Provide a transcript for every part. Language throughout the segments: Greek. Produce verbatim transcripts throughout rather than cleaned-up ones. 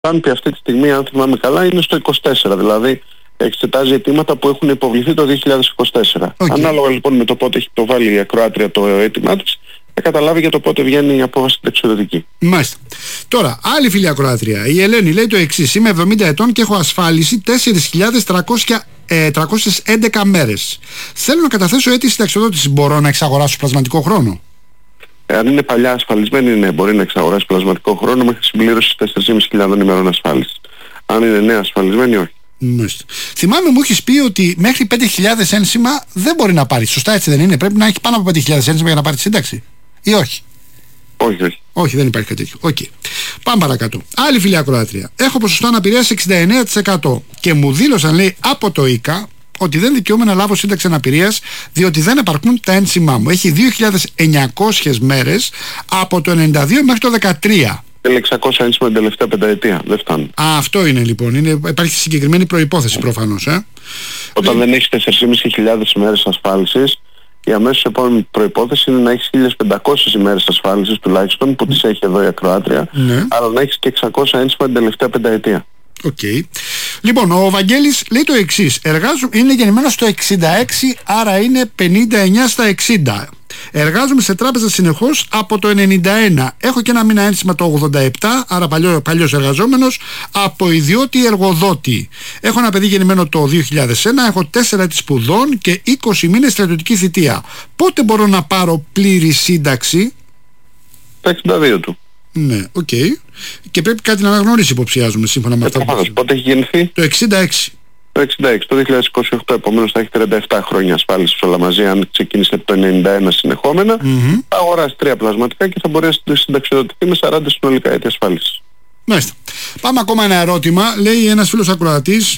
Κάνπη αυτή τη στιγμή, αν θυμάμαι καλά, είναι στο είκοσι τέσσερα, δηλαδή εξετάζει αιτήματα που έχουν υποβληθεί το δύο χιλιάδες είκοσι τέσσερα. Okay. Ανάλογα λοιπόν με το πότε έχει υποβάλει η ακροάτρια το αίτημά της, θα καταλάβει για το πότε βγαίνει η απόφαση συνταξιοδοτική. Μάλιστα. Τώρα, άλλη φίλη ακροάτρια, η Ελένη λέει το εξής: είμαι εβδομήντα ετών και έχω ασφάλιση τέσσερις χιλιάδες τριακόσιες έντεκα μέρες. Θέλω να καταθέσω αίτηση συνταξιοδότηση. Μπορώ να εξαγοράσω πλασματικό χρόνο? Αν είναι παλιά ασφαλισμένη, ναι, μπορεί να εξαγοράσει πλασματικό χρόνο μέχρι συμπλήρωση τέσσερις χιλιάδες πεντακόσιες ημερών ασφάλισης. Αν είναι νέα ασφαλισμένη, όχι. Μάλιστα. Θυμάμαι μου έχεις πει ότι μέχρι πέντε χιλιάδες ένσημα δεν μπορεί να πάρει. Σωστά, έτσι δεν είναι? Πρέπει να έχει πάνω από πέντε χιλιάδες ένσημα για να πάρει τη σύνταξη, ή όχι? Όχι, όχι. Όχι, δεν υπάρχει κάτι τέτοιο. Okay. Πάμε παρακάτω. Άλλη φίλη ακροάτρια. Έχω ποσοστό αναπηρίας εξήντα εννέα τοις εκατό και μου δήλωσαν, λέει, από το ΙΚΑ ότι δεν δικαιούμαι να λάβω σύνταξη αναπηρίας διότι δεν επαρκούν τα ένσημά μου. Έχει δύο χιλιάδες εννιακόσιες μέρες από το ενενήντα δύο μέχρι το δεκατρία. Θέλει εξακόσια ένσημα την τελευταία πενταετία. Δεν φτάνει. Α, αυτό είναι λοιπόν. Είναι, υπάρχει συγκεκριμένη προϋπόθεση προφανώς. Ε? Όταν δεν έχει τέσσερις χιλιάδες πεντακόσιες ημέρες ασφάλισης, η αμέσως επόμενη προϋπόθεση είναι να έχεις χίλιες πεντακόσιες ημέρες ασφάλισης τουλάχιστον, που τις έχει εδώ η ακροάτρια, ναι. Αλλά να έχεις και εξακόσια ένσημα την τελευταία πενταετία. Οκ. Okay. Λοιπόν, ο Βαγγέλης λέει το εξής: εργάζομαι, είναι γεννημένος στο εξήντα έξι, άρα είναι πενήντα εννέα στα εξήντα. Εργάζομαι σε τράπεζα συνεχώς από το ενενήντα ένα. Έχω και ένα μήνα ένσημα το ογδόντα επτά, άρα παλιό, παλιός εργαζόμενος, από ιδιώτη εργοδότη. Έχω ένα παιδί γεννημένο το δύο χιλιάδες ένα, έχω τέσσερα έτη σπουδών και είκοσι μήνες στρατιωτική θητεία. Πότε μπορώ να πάρω πλήρη σύνταξη? Τα εξήντα δύο του. Ναι, οκ. Okay. Και πρέπει κάτι να αναγνωρίσει, υποψιάζουμε, σύμφωνα με αυτά που... Πότε έχει γεννηθεί? Το εξήντα έξι. Το εξήντα έξι, το δύο χιλιάδες είκοσι οκτώ, επομένως θα έχει τριάντα επτά χρόνια ασφάλισης όλα μαζί. Αν ξεκίνησε από το ενενήντα ένα συνεχόμενα, mm-hmm. θα αγοράσει τρία πλασματικά και θα μπορέσει να συνταξιοδοτηθεί με σαράντα συνολικά έτη ασφάλισης. Μάλιστα. Πάμε ακόμα ένα ερώτημα. Λέει ένας φίλος ακροατής,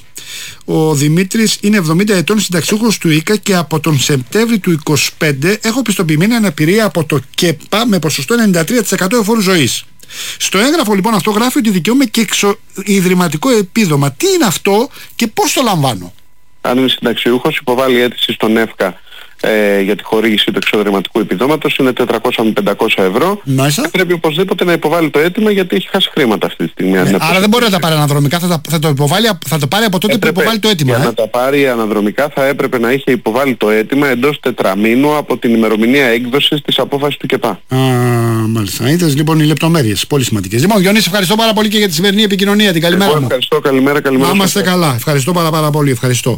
ο Δημήτρης, είναι εβδομήντα ετών, συνταξιούχος του ΙΚΑ και από τον Σεπτέμβρη του είκοσι πέντε έχω πιστοποιημένη αναπηρία από το ΚΕΠΑ με ποσοστό ενενήντα τρία τοις εκατό εφόρου ζωής. Στο έγγραφο λοιπόν αυτό γράφει ότι δικαιούμαι και εξο... ιδρυματικό επίδομα. Τι είναι αυτό και πώς το λαμβάνω? Αν είναι συνταξιούχος, υποβάλλει αίτηση στον ΕΦΚΑ ε, για τη χορήγηση του εξωδρυματικού επιδόματος, είναι τετρακόσια με πεντακόσια ευρώ. Μάλιστα. Και πρέπει οπωσδήποτε να υποβάλει το αίτημα, γιατί έχει χάσει χρήματα αυτή τη στιγμή. Ναι, άρα δεν μπορεί να τα πάρει αναδρομικά, θα, τα, θα, το, υποβάλει, θα το πάρει από τότε έπρεπε, που υποβάλλει το αίτημα. Για ε? να τα πάρει αναδρομικά θα έπρεπε να είχε υποβάλει το αίτημα εντός τετραμήνου από την ημερομηνία έκδοσης της απόφασης του ΚΕΠΑ. Α, μάλιστα. Είδες λοιπόν οι λεπτομέρειες, πολύ σημαντικές. Λοιπόν, Διονύση, ευχαριστώ πάρα πολύ και για τη σημερινή επικοινωνία. Την καλημέρα Εγώ μου. Ευχαριστώ, καλημέρα, καλημέρα. Να είμαστε καλά. Ευχαριστώ πάρα, πάρα πολύ. Ευχαριστώ.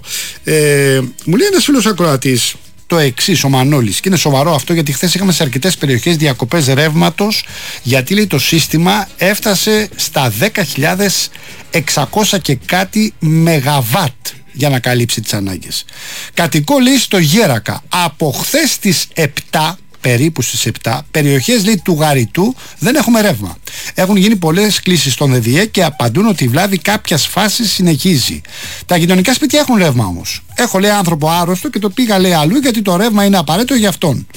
Ε, μου λέει ένας φίλος ακροατής το εξής, ο Μανώλης, και είναι σοβαρό αυτό, γιατί χθες είχαμε σε αρκετές περιοχές διακοπές ρεύματος, γιατί λέει το σύστημα έφτασε στα δέκα χιλιάδες εξακόσια και κάτι μεγαβάτ για να καλύψει τις ανάγκες. Κατοικώ, λέει, στο Γέρακα. Από χθες στις επτά, περίπου στις επτά, περιοχές, λέει, του Γαριτού δεν έχουμε ρεύμα. Έχουν γίνει πολλές κλήσεις στον ΔΕΔΙΕ και απαντούν ότι η βλάβη κάποιας φάσης συνεχίζει. Τα γειτονικά σπίτια έχουν ρεύμα όμως. Έχω, λέει, άνθρωπο άρρωστο και το πήγα, λέει, αλλού γιατί το ρεύμα είναι απαραίτητο για αυτόν.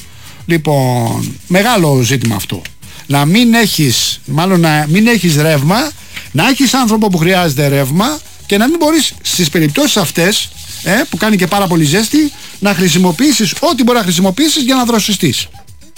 Λοιπόν, μεγάλο ζήτημα αυτό. Να μην έχεις, μάλλον να μην έχεις ρεύμα, να έχεις άνθρωπο που χρειάζεται ρεύμα και να μην μπορείς στις περιπτώσεις αυτές, ε, που κάνει και πάρα πολύ ζέστη, να χρησιμοποιήσεις ό,τι μπορεί να χρησιμοποιήσεις για να δροσιστείς.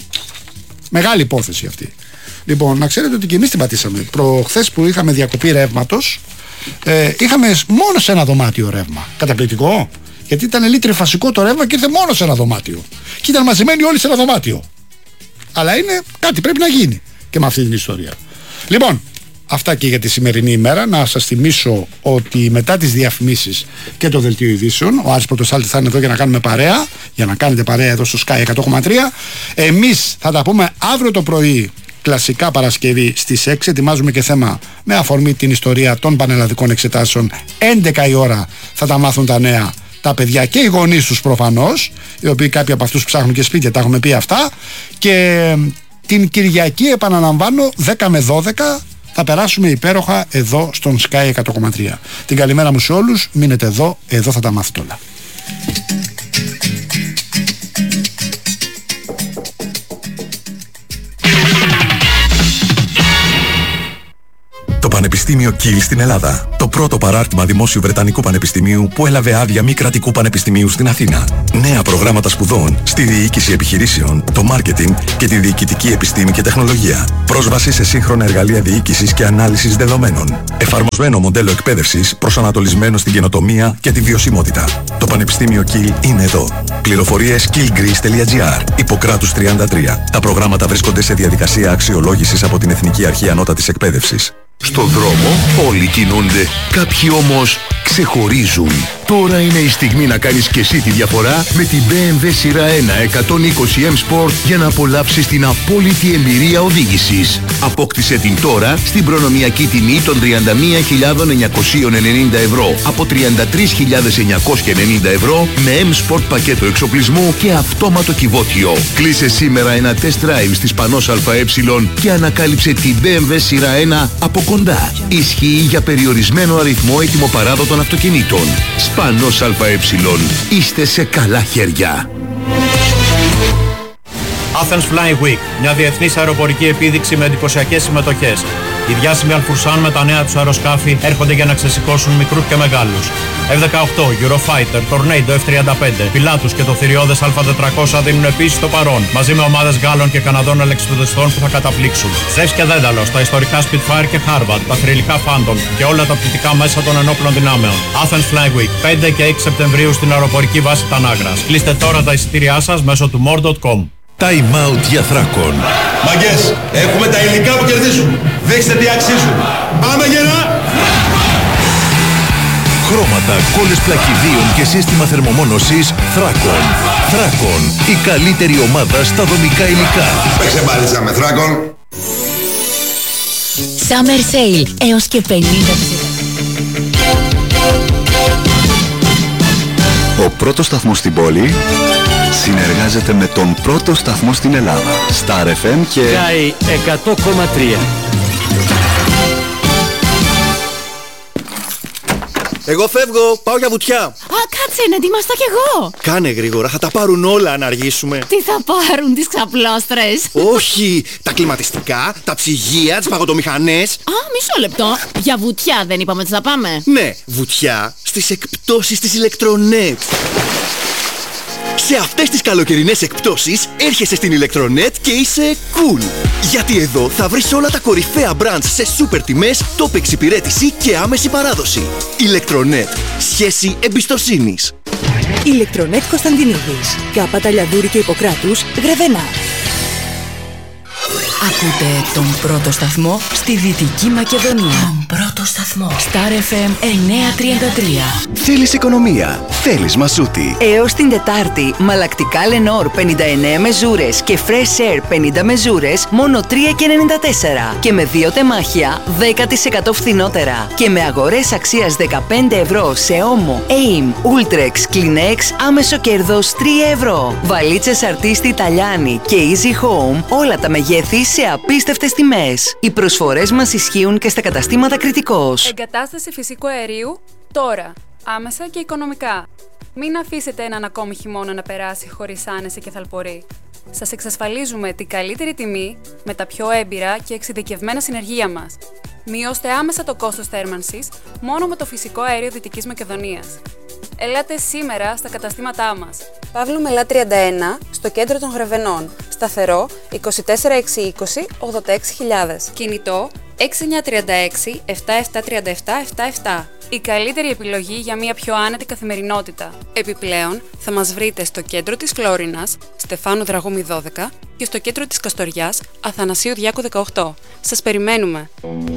Μεγάλη υπόθεση αυτή. Λοιπόν, να ξέρετε ότι και εμείς την πατήσαμε. Προχθές που είχαμε διακοπή ρεύματος, ε, είχαμε μόνο σε ένα δωμάτιο ρεύμα. Καταπληκτικό. Γιατί ήταν λίγο τριφασικό το ρεύμα και ήρθε μόνο σε ένα δωμάτιο. Και ήταν μαζεμένοι όλοι σε ένα δωμάτιο. Αλλά είναι κάτι πρέπει να γίνει και με αυτή την ιστορία. Λοιπόν, αυτά και για τη σημερινή ημέρα. Να σας θυμίσω ότι μετά τις διαφημίσεις και το δελτίο ειδήσεων, ο Άρης Πρωτοσάλτη θα είναι εδώ για να κάνουμε παρέα, για να κάνετε παρέα εδώ στο Sky εκατό κόμμα τρία. Εμείς θα τα πούμε αύριο το πρωί, κλασικά Παρασκευή στις έξι. Ετοιμάζουμε και θέμα με αφορμή την ιστορία των πανελλαδικών εξετάσεων. έντεκα η ώρα θα τα μάθουν τα νέα, τα παιδιά και οι γονείς τους προφανώς, οι οποίοι κάποιοι από αυτούς ψάχνουν και σπίτια, τα έχουμε πει αυτά. Και την Κυριακή, επαναλαμβάνω, δέκα με δώδεκα θα περάσουμε υπέροχα εδώ στον Sky εκατό κόμμα τρία. Την καλημέρα μου σε όλους, μείνετε εδώ, εδώ θα τα μάθετε όλα. Το Πανεπιστήμιο Πανεπιστήμιο Kiel στην Ελλάδα. Το πρώτο παράρτημα δημόσιου Βρετανικού Πανεπιστημίου που έλαβε άδεια μη κρατικού πανεπιστημίου στην Αθήνα. Νέα προγράμματα σπουδών στη διοίκηση επιχειρήσεων, το μάρκετινγκ και τη διοικητική επιστήμη και τεχνολογία. Πρόσβαση σε σύγχρονα εργαλεία διοίκησης και ανάλυσης δεδομένων. Εφαρμοσμένο μοντέλο εκπαίδευσης προσανατολισμένο στην καινοτομία και τη βιωσιμότητα. Το Πανεπιστήμιο Kiel είναι εδώ. Πληροφορίες kielgreece τελεία gr. Ιπποκράτους τριάντα τρία. Τα προγράμματα βρίσκονται σε διαδικασία αξιολόγησης από την Εθνική Αρχή Ανώτατης Εκπαίδευσης. Στο δρόμο όλοι κινούνται, κάποιοι όμως ξεχωρίζουν. Τώρα είναι η στιγμή να κάνεις και εσύ τη διαφορά με την μπι εμ ντάμπλιου σειρά ένα εκατόν είκοσι εμ Sport για να απολαύσεις την απόλυτη εμπειρία οδήγησης. Απόκτησε την τώρα στην προνομιακή τιμή των τριάντα μία χιλιάδες εννιακόσια ενενήντα ευρώ από τριάντα τρεις χιλιάδες εννιακόσια ενενήντα ευρώ με M Sport πακέτο εξοπλισμού και αυτόματο κυβότιο. Κλείσε σήμερα ένα test drive στη Σπανός ΑΕ και ανακάλυψε την μπι εμ ντάμπλιου σειρά ένα από κοντά. Ισχύει για περιορισμένο αριθμό ετοιμοπαράδοτων αυτοκινήτων. Σπανός ΑΕ. Είστε σε καλά χέρια. Athens Flying Week, μια διεθνής αεροπορική επίδειξη με εντυπωσιακές συμμετοχές. Οι διάσημοι Αλφουρσάν με τα νέα τους αεροσκάφη έρχονται για να ξεσηκώσουν μικρούς και μεγάλους. εφ δεκαοκτώ, Eurofighter, Tornado εφ τριάντα πέντε, Pilatus και το θηριώδες Α τετρακόσια δίνουν επίσης το παρόν, μαζί με ομάδες Γάλλων και Καναδών αλεξιπτοδιστών που θα καταπλήξουν. Ζεύς και Δένταλος, τα ιστορικά Spitfire και Harvard, τα θρυλικά Phantom και όλα τα πτυτικά μέσα των ενόπλων δυνάμεων. Athens Flying Week, πέντε και έξι Σεπτεμβρίου στην αεροπορική βάση Τανάγρας. Κλείστε τώρα τα εισιτήριά σας μέσω του more τελεία com. Time out για Θράκον. Μαγκές, έχουμε τα υλικά που κερδίζουν. Δείξτε τι αξίζουν. Πάμε γερά! Χρώματα, κόλλες πλακιδίων και σύστημα θερμομόνωσης Θράκον. Θράκον, η καλύτερη ομάδα στα δομικά υλικά. Παίξε μπάλιτσα με Θράκον. Summer Sale, έως και πενήντα τοις εκατό. Ο πρώτος σταθμός στην πόλη συνεργάζεται με τον πρώτο σταθμό στην Ελλάδα. Star εφ εμ και Sky εκατό κόμμα τρία. Εγώ φεύγω, πάω για βουτιά. Α, κάτσε, να ετοιμαστώ κι εγώ. Κάνε γρήγορα, θα τα πάρουν όλα αν αργήσουμε. Τι θα πάρουν, τις ξαπλώστρες? Όχι, τα κλιματιστικά, τα ψυγεία, τις παγωτομηχανές. Α, μισό λεπτό. Για βουτιά δεν είπαμε ότι θα πάμε? Ναι, βουτιά στις εκπτώσεις της Ηλεκτρονέτ. Σε αυτές τις καλοκαιρινές εκπτώσεις έρχεσαι στην Ηλεκτρονέτ και είσαι cool. Γιατί εδώ θα βρεις όλα τα κορυφαία brands σε σούπερ τιμές, top εξυπηρέτηση και άμεση παράδοση. Ηλεκτρονέτ. Σχέση εμπιστοσύνης. Ηλεκτρονέτ Κωνσταντινίδης. Κάπα Ταλιαδούρη και Ιπποκράτους, Γρεβενά. Ακούτε τον πρώτο σταθμό στη Δυτική Μακεδονία. Τον πρώτο σταθμό. Star εφ εμ εννιακόσια τριάντα τρία. Θέλεις οικονομία, θέλεις μασούτη. Έως την Τετάρτη, μαλακτικά Lenor πενήντα εννέα μεζούρες και Fresh Air πενήντα μεζούρες μόνο τρία και ενενήντα τέσσερα. Και με δύο τεμάχια δέκα τοις εκατό φθηνότερα. Και με αγορές αξίας δεκαπέντε ευρώ σε Omo, Aim, Ultrex, Kleenex, άμεσο κέρδος τρία ευρώ. Βαλίτσες αρτίστη Ιταλιάνη και Easy Home, όλα τα μεγέθη σε απίστευτες τιμές. Οι προσφορές μας ισχύουν και στα καταστήματα Κρητικός. Εγκατάσταση φυσικού αερίου τώρα. Άμεσα και οικονομικά. Μην αφήσετε έναν ακόμη χειμώνα να περάσει χωρίς άνεση και θαλπορή. Σας εξασφαλίζουμε την καλύτερη τιμή με τα πιο έμπειρα και εξειδικευμένα συνεργεία μας. Μειώστε άμεσα το κόστος θέρμανσης μόνο με το φυσικό αέριο Δυτικής Μακεδονίας. Ελάτε σήμερα στα καταστήματά μας. Παύλου Μελά τριάντα ένα, στο κέντρο των Γρεβενών. Σταθερό είκοσι τέσσερα έξι είκοσι ογδόντα έξι χιλιάδες. Κινητό έξι εννιά τρία έξι επτά επτά τρία επτά επτά επτά. Η καλύτερη επιλογή για μια πιο άνετη καθημερινότητα. Επιπλέον, θα μας βρείτε στο κέντρο της Φλόρινας, Στεφάνου Δραγούμη δώδεκα και στο κέντρο της Καστοριάς, Αθανασίου Διάκου δεκαοκτώ. Σας περιμένουμε!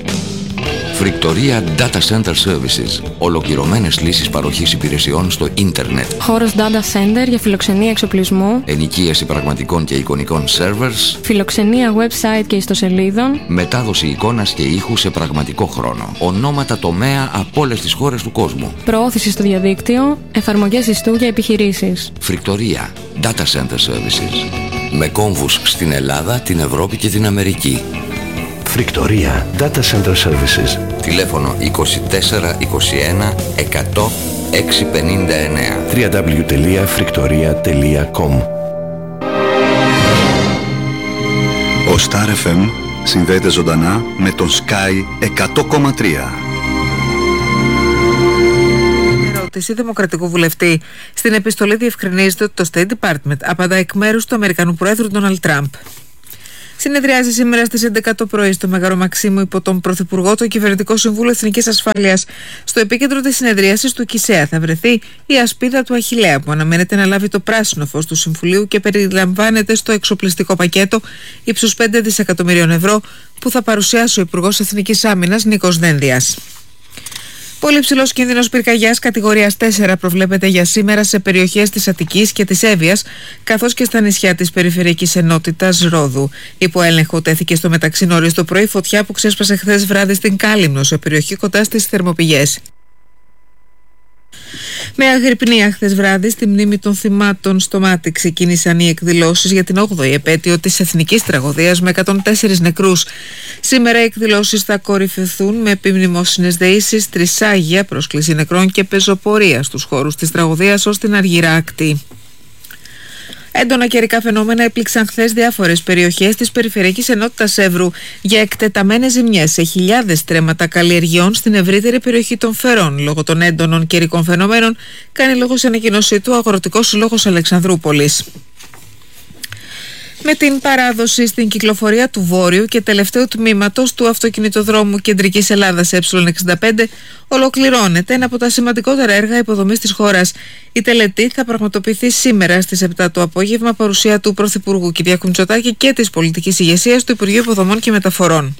Φρικτορία Data Center Services. Ολοκληρωμένες λύσεις παροχής υπηρεσιών στο ίντερνετ. Χώρος Data Center για φιλοξενία εξοπλισμού. Ενοικίαση πραγματικών και εικονικών servers. Φιλοξενία website και ιστοσελίδων. Μετάδοση εικόνας και ήχου σε πραγματικό χρόνο. Ονόματα τομέα από όλες τις χώρες του κόσμου. Προώθηση στο διαδίκτυο. Εφαρμογές ιστού για επιχειρήσεις. Φρικτορία Data Center Services. Με κόμβους στην Ελλάδα, την Ευρώπη και την Αμερική. Φρικτορία Data Center Services. Τηλέφωνο είκοσι τέσσερα είκοσι ένα εκατό εξακόσια πενήντα εννέα. double-u double-u double-u τελεία φρικτορία τελεία com. Ο Star εφ εμ συνδέεται ζωντανά με τον Sky εκατό κόμμα τρία. Ερώτηση δημοκρατικού βουλευτή. Στην επιστολή διευκρινίζεται ότι το State Department απαντά εκ μέρους του Αμερικανού Προέδρου Ντόναλντ Τραμπ. Συνεδριάζει σήμερα στις έντεκα το πρωί στο Μέγαρο Μαξίμου υπό τον Πρωθυπουργό το Κυβερνητικό Συμβούλιο Εθνικής Ασφάλειας. Στο επίκεντρο της συνεδρίασης του ΚΙΣΕΑ θα βρεθεί η ασπίδα του Αχιλλέα που αναμένεται να λάβει το πράσινο φως του Συμφουλίου και περιλαμβάνεται στο εξοπλιστικό πακέτο ύψους πέντε δισεκατομμυρίων ευρώ που θα παρουσιάσει ο Υπουργός Εθνικής Άμυνας Νίκος Δένδιας. Πολύ ψηλός κίνδυνος πυρκαγιάς κατηγορίας τέσσερα προβλέπεται για σήμερα σε περιοχές της Αττικής και της Εύβοιας, καθώς και στα νησιά της περιφερειακής ενότητας Ρόδου. Υπό έλεγχο τέθηκε στο μεταξύ νωρίς το πρωί φωτιά που ξέσπασε χθες βράδυ στην Κάλυμνο, σε περιοχή κοντά στις θερμοπηγές. Με αγρυπνία χθες βράδυ στη μνήμη των θυμάτων στο Μάτι ξεκίνησαν οι εκδηλώσεις για την όγδοη επέτειο της εθνικής τραγωδίας με εκατόν τέσσερις νεκρούς. Σήμερα οι εκδηλώσεις θα κορυφηθούν με επιμνημόσυνες δεήσεις, τρισάγια, πρόσκληση νεκρών και πεζοπορία στους χώρους της τραγωδίας ως την Αργυρά Ακτή. Έντονα καιρικά φαινόμενα έπληξαν χθες διάφορες περιοχές της περιφερειακής ενότητας Εύρου για εκτεταμένες ζημιές σε χιλιάδες στρέμματα καλλιεργειών στην ευρύτερη περιοχή των Φερών. Λόγω των έντονων καιρικών φαινομένων, κάνει λόγο σε ανακοίνωσή του ο Αγροτικός Σύλλογος Αλεξανδρούπολης. Με την παράδοση στην κυκλοφορία του βόρειου και τελευταίου τμήματος του αυτοκινητοδρόμου Κεντρικής Ελλάδας Ε εξήντα πέντε ολοκληρώνεται ένα από τα σημαντικότερα έργα υποδομής της χώρας. Η τελετή θα πραγματοποιηθεί σήμερα στις επτά το απόγευμα, παρουσία του Πρωθυπουργού Κυριάκου Μητσοτάκη και της πολιτικής ηγεσίας του Υπουργείου Υποδομών και Μεταφορών.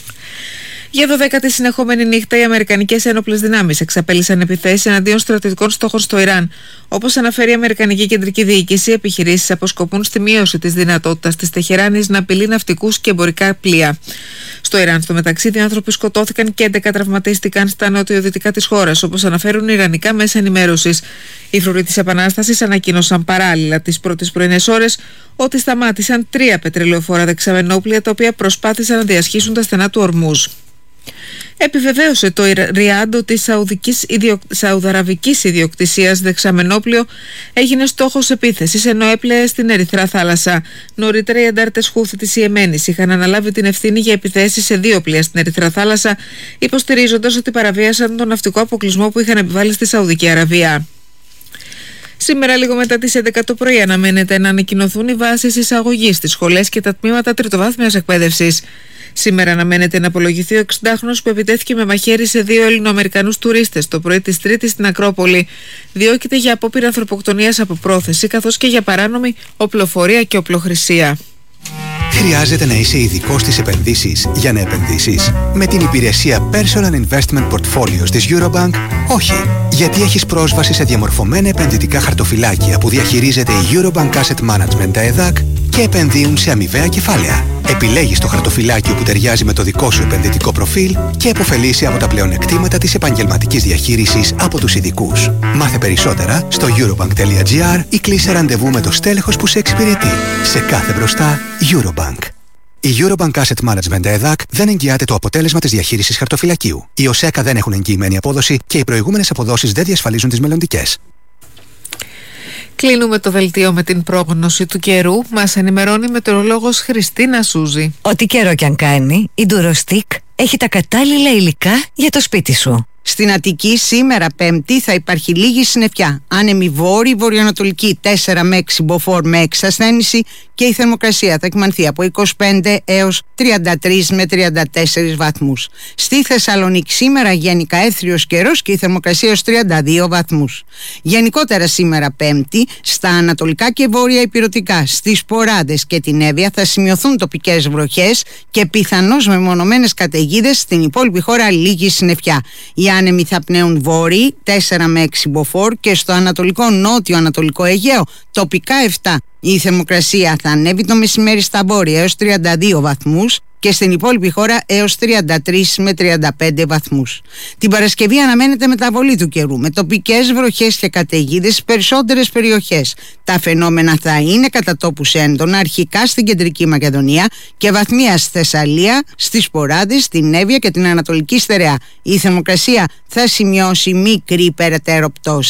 Για δωδέκατη συνεχόμενη νύχτα, οι Αμερικανικές ένοπλες δυνάμεις εξαπέλυσαν επιθέσεις εναντίον στρατιωτικών στόχων στο Ιράν. Όπως αναφέρει η Αμερικανική Κεντρική Διοίκηση, οι επιχειρήσεις αποσκοπούν στη μείωση της δυνατότητας της Τεχεράνης να απειλεί ναυτικούς και εμπορικά πλοία. Στο Ιράν, στο μεταξύ, δύο άνθρωποι σκοτώθηκαν και έντεκα τραυματίστηκαν στα νοτιοδυτικά της χώρας, όπως αναφέρουν ιρανικά μέσα ενημέρωσης. Οι φρουροί της Επανάστασης ανακοίνωσαν παράλληλα τις πρώτες πρωινές ώρες ότι σταμάτησαν τρία πετρελαιοφόρα δεξαμενόπλια τα οποία προσπάθησαν να διασχίσουν τα στενά του Ορμούζ. Επιβεβαίωσε το Ριάντ ότι η σαουδαραβικής ιδιοκτησίας δεξαμενόπλιο έγινε στόχος επίθεσης ενώ έπλεε στην Ερυθρά θάλασσα. Νωρίτερα οι αντάρτες Χούθη της Ιεμένης είχαν αναλάβει την ευθύνη για επιθέσεις σε δύο πλοία στην Ερυθρά θάλασσα, υποστηρίζοντας ότι παραβίασαν τον ναυτικό αποκλεισμό που είχαν επιβάλει στη Σαουδική Αραβία. Σήμερα, λίγο μετά τις έντεκα το πρωί, αναμένεται να ανακοινωθούν οι βάσεις εισαγωγής στις σχολές και τα τμήματα τριτοβάθμιας εκπαίδευσης. Σήμερα αναμένεται να απολογηθεί ο εξηντάχρονος που επιτέθηκε με μαχαίρι σε δύο Ελληνοαμερικανούς τουρίστες το πρωί της Τρίτης στην Ακρόπολη. Διώκεται για απόπειρα ανθρωποκτονίας από πρόθεση, καθώς και για παράνομη οπλοφορία και οπλοχρησία. Χρειάζεται να είσαι ειδικός στις επενδύσεις για να επενδύσεις? Με την υπηρεσία Personal Investment Portfolios της Eurobank, όχι. Γιατί έχεις πρόσβαση σε διαμορφωμένα επενδυτικά χαρτοφυλάκια που διαχειρίζεται η Eurobank Asset Management, τα ΕΔΑΚ, και επενδύουν σε αμοιβαία κεφάλαια. Επιλέγεις το χαρτοφυλάκιο που ταιριάζει με το δικό σου επενδυτικό προφίλ και επωφελείσαι από τα πλεονεκτήματα της επαγγελματικής διαχείρισης από τους ειδικούς. Μάθε περισσότερα στο eurobank.gr ή κλείσε ραντεβού με το στέλεχος που σε εξυπηρετεί. Σε κάθε μπροστά, Eurobank. Η Eurobank Asset Management ΕΔΑΚ δεν εγγυάται το αποτέλεσμα της διαχείρισης χαρτοφυλακίου. Οι ΟΣΕΚΑ δεν έχουν εγγυημένη απόδοση και οι προηγούμενες αποδόσεις δεν διασφαλίζουν τις μελλοντικές. Κλείνουμε το δελτίο με την πρόγνωση του καιρού. Μας ενημερώνει η μετεωρολόγος Χριστίνα Σούζη. Ό,τι καιρό κι αν κάνει, η Durostic έχει τα κατάλληλα υλικά για το σπίτι σου. Στην Αττική σήμερα Πέμπτη θα υπάρχει λίγη συννεφιά. Άνεμη βόρη, βορειοανατολική τέσσερα με έξι μποφόρ με εξασθένηση και η θερμοκρασία θα εκμανθεί από είκοσι πέντε έως τριάντα τρεις με τριάντα τέσσερις βαθμούς. Στη Θεσσαλονίκη σήμερα γενικά έθριος καιρός και η θερμοκρασία έως τριάντα δύο βαθμούς. Γενικότερα σήμερα Πέμπτη στα ανατολικά και βόρεια ηπειρωτικά, στις Ποράδες και την Εύβοια θα σημειωθούν τοπικές βροχές και πιθανώς μεμονωμένες καταιγίδες, στην υπόλοιπη χώρα λίγη συννεφιά. Οι άνεμοι θα πνέουν βόρειοι τέσσερα με έξι μποφόρ και στο ανατολικό νότιο ανατολικό Αιγαίο τοπικά επτά. Η θερμοκρασία θα ανέβει το μεσημέρι στα βόρεια έως τριάντα δύο βαθμούς και στην υπόλοιπη χώρα έως τριάντα τρεις με τριάντα πέντε βαθμούς. Την Παρασκευή αναμένεται μεταβολή του καιρού με τοπικές βροχές και καταιγίδες στις περισσότερες περιοχές. Τα φαινόμενα θα είναι κατά τόπους έντονα αρχικά στην Κεντρική Μακεδονία και βαθμία στη Θεσσαλία, στις Ποράδες, στην Εύβοια και την Ανατολική Στερεά. Η θερμοκρασία θα σημειώσει μικρή περαιτέρω πτώση.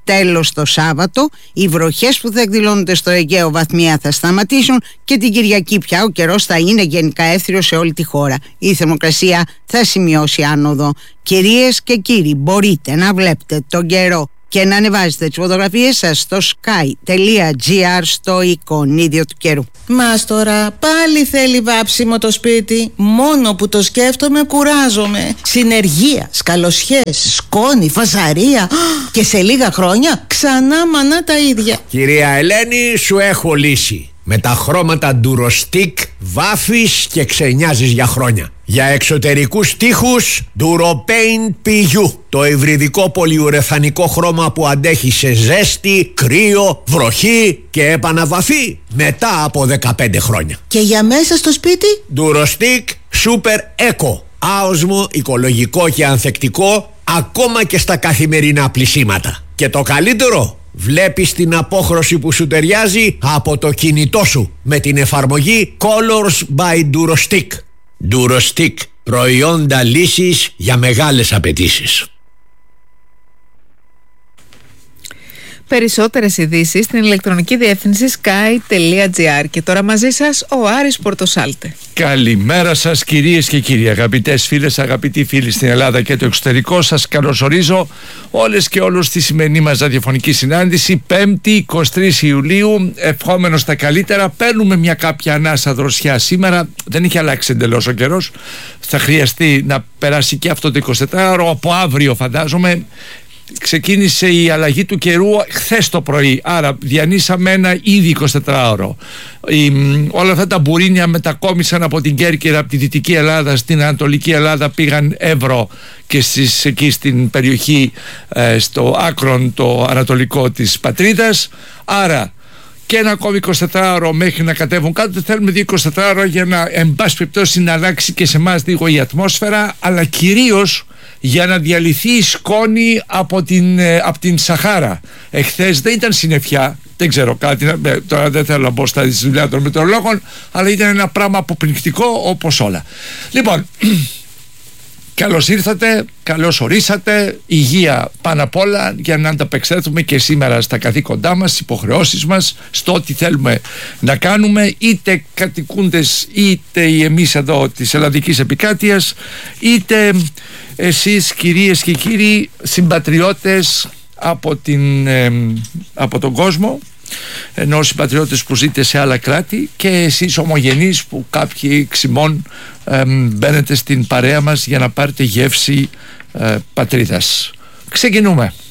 τέλος το Σάββατο. Οι βροχές που θα εκδηλώνονται στο Αιγαίο βαθμία θα σταματήσουν και την Κυριακή πια ο καιρός θα είναι γενικά εύθυρος σε όλη τη χώρα. Η θερμοκρασία θα σημειώσει άνοδο. Κυρίες και κύριοι, μπορείτε να βλέπετε τον καιρό και να ανεβάζετε τις φωτογραφίες σας στο sky.gr στο εικονίδιο του καιρού. Μας τώρα πάλι θέλει βάψιμο το σπίτι. Μόνο που το σκέφτομαι κουράζομαι. Συνεργεία, σκαλοσιές, σκόνη, φασαρία. Και σε λίγα χρόνια ξανά μανά τα ίδια. Κυρία Ελένη, σου έχω λύση. Με τα χρώματα Durostick βάφεις και ξενιάζεις για χρόνια. Για εξωτερικούς τοίχους Duropaint πι γιου, το υβριδικό πολυουρεθανικό χρώμα που αντέχει σε ζέστη, κρύο, βροχή και επαναβαφή μετά από δεκαπέντε χρόνια. Και για μέσα στο σπίτι Durostick Super Eco, άοσμο, οικολογικό και ανθεκτικό ακόμα και στα καθημερινά πλυσίματα. Και το καλύτερο, βλέπεις την απόχρωση που σου ταιριάζει από το κινητό σου με την εφαρμογή Colors by Durostick. Durostick, προϊόντα λύσης για μεγάλες απαιτήσεις. Περισσότερες ειδήσεις στην ηλεκτρονική διεύθυνση sky.gr. Και τώρα μαζί σας ο Άρης Πορτοσάλτε. Καλημέρα σας κυρίες και κύριοι, αγαπητές φίλες, αγαπητοί φίλοι στην Ελλάδα και το εξωτερικό. Σας καλωσορίζω όλες και όλους στη σημερινή μας ραδιοφωνική συνάντηση, Πέμπτη εικοστή τρίτη Ιουλίου, ευχόμενος τα καλύτερα. Παίρνουμε μια κάποια ανάσα δροσιά σήμερα, δεν έχει αλλάξει εντελώς ο καιρός, θα χρειαστεί να περάσει και αυτό το εικοσιτετράωρο, από αύριο φαντάζομαι. Ξεκίνησε η αλλαγή του καιρού χθες το πρωί, άρα διανύσαμε ένα ήδη εικοσιτετράωρο. Η, όλα αυτά τα μπουρίνια μετακόμισαν από την Κέρκυρα, από τη Δυτική Ελλάδα στην Ανατολική Ελλάδα, πήγαν Εύρο και στις, εκεί στην περιοχή ε, στο άκρον το ανατολικό της πατρίδας, άρα και ένα ακόμη εικοσιτετράωρο μέχρι να κατέβουν κάτω. Θέλουμε δύο εικοσιτετράωρα για να, εν πάση περιπτώσει, να αλλάξει και σε εμάς λίγο η ατμόσφαιρα, αλλά κυρίως για να διαλυθεί η σκόνη από την, από την Σαχάρα. Εχθές δεν ήταν συννεφιά, δεν ξέρω κάτι, τώρα δεν θέλω να μπω στα δουλειά των μετεωρολόγων, αλλά ήταν ένα πράγμα αποπληκτικό όπως όλα. Λοιπόν, καλώς ήρθατε, καλώς ορίσατε, υγεία πάνω απ' όλα, για να ανταπεξέλθουμε και σήμερα στα καθήκοντά μας, στις υποχρεώσεις μας, στο ό,τι θέλουμε να κάνουμε, είτε κατοικούντες είτε εμείς εδώ της ελλαδικής επικράτειας, είτε εσείς κυρίες και κύριοι συμπατριώτες από, την, ε, από τον κόσμο, ενώ συμπατριώτες που ζείτε σε άλλα κράτη, και εσείς ομογενείς που κάποιοι ξημών ε, μπαίνετε στην παρέα μας για να πάρετε γεύση ε, πατρίδας. Ξεκινούμε.